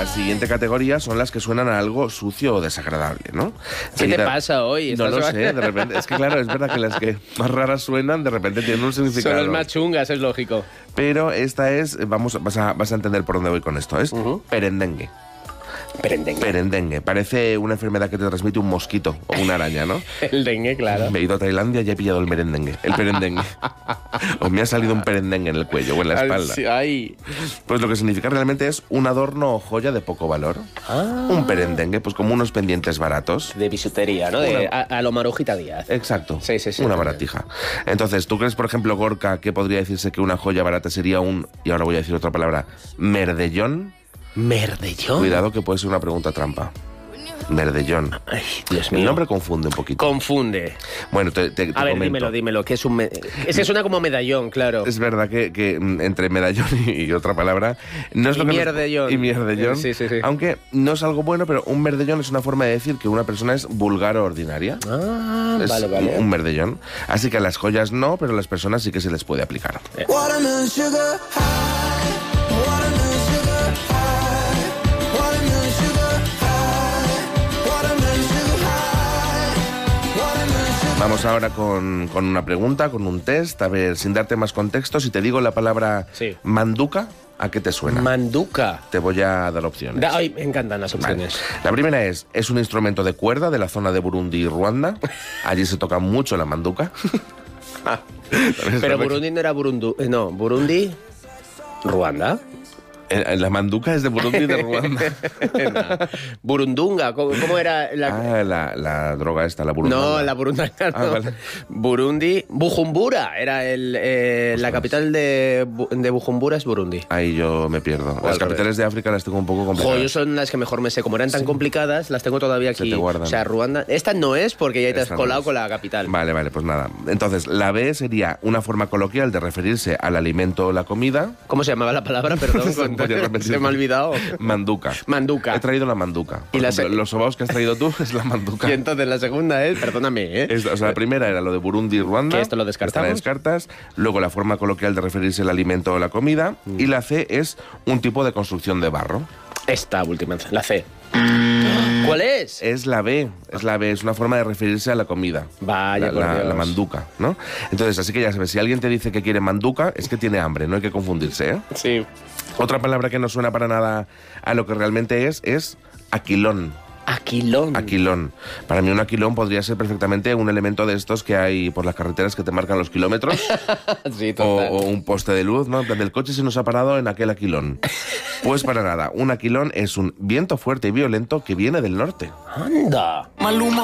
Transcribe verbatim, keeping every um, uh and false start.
la siguiente categoría son las que suenan a algo sucio o desagradable, ¿no? ¿Qué Enseguida, te pasa hoy? No lo ¿Estás- sé, de repente. Es que claro, es verdad que las que más raras suenan, de repente tienen un significado. Son las más chungas, es lógico. Pero esta es, vamos, vas a, vas a entender por dónde voy con esto, es Ujú. perendengue. Perendengue. Perendengue. Parece una enfermedad que te transmite un mosquito o una araña, ¿no? El dengue, claro. Me he ido a Tailandia y he pillado el merendengue, el perendengue. O me ha salido un perendengue en el cuello o en la espalda. Ay. Pues lo que significa realmente es un adorno o joya de poco valor. Ah. Un perendengue, pues como unos pendientes baratos. De bisutería, ¿no? De, Una- a, a lo Marujita Díaz. Exacto. Sí, sí, sí. Una baratija. Entonces, ¿tú crees, por ejemplo, Gorka, que podría decirse que una joya barata sería un, y ahora voy a decir otra palabra, merdellón? ¿Merdellón? Cuidado que puede ser una pregunta trampa. Merdellón. Ay, Dios El mío. nombre confunde un poquito. Confunde. Bueno, te, te- te A ver, comento. dímelo, dímelo. Que es un... me- Es que suena como medallón, claro. Es verdad que, que, mm, entre medallón y, y otra palabra no es Y lo que nos- mierdellón. y mierdellón. Sí, sí, sí. Aunque no es algo bueno, pero un merdellón es una forma de decir que una persona es vulgar o ordinaria. Ah, Es vale, vale. un merdellón. Así que a las joyas no, pero a las personas sí que se les puede aplicar. Watermelon sugar high, watermelon sugar high, watermelon sugar high, watermelon sugar high, watermelon sugar. Vamos ahora con, con una pregunta, con un test. A ver, sin darte más contexto, si te digo la palabra Sí. manduca, ¿a qué te suena? Manduca. Te voy a dar opciones. Da- Ay, me encantan las Vale. opciones. La primera es, es un instrumento de cuerda de la zona de Burundi y Ruanda. Allí se toca mucho la manduca. Pero Burundi no era Burundu... eh, No, Burundi... Ruanda. Eh, La manduca es de Burundi y de Ruanda. No. Burundunga. ¿Cómo, cómo era la...? Ah, la, la droga esta, la burundanga. No, la Burundanga no. Ah, vale. Burundi... Bujumbura. Era el, eh, la capital de, Bu- de Bujumbura es Burundi. Ahí yo me pierdo. Las al capitales de África las tengo un poco Jo, complicadas. yo son las que mejor me sé. Como eran tan complicadas, las tengo todavía Se aquí. te guardan. O sea, Ruanda... Esta no es porque ya te has Esta no colado es. con la capital. Vale, vale, pues nada. Entonces, la B sería una forma coloquial de referirse al alimento o la comida. ¿Cómo se llamaba la palabra? Perdón, Se me podía repetir. se me ha olvidado. Manduca. Manduca. He traído la manduca. Por Y la ejemplo, se- los sobaos que has traído tú es la manduca. Y entonces la segunda es... Perdóname, ¿eh? Es- o sea, la primera era lo de Burundi y Ruanda. Que esto lo descartamos. Esta la descartas. Luego la forma coloquial de referirse al alimento o la comida. Y la C es un tipo de construcción de barro. Esta última, la C. ¿Cuál es? Es la B. Es la B. Es una forma de referirse a la comida. Vaya, la, por la- Dios. la manduca, ¿no? Entonces, así que ya sabes, si alguien te dice que quiere manduca, es que tiene hambre, no hay que confundirse, ¿eh? Sí. Otra palabra que no suena para nada a lo que realmente es, es aquilón. Aquilón. Aquilón. Para mí un aquilón podría ser perfectamente un elemento de estos que hay por las carreteras que te marcan los kilómetros. Sí, o, total. o un poste de luz, ¿no? En plan, el coche se nos ha parado en aquel aquilón. Pues para nada, un aquilón es un viento fuerte y violento que viene del norte. Anda. Maluma.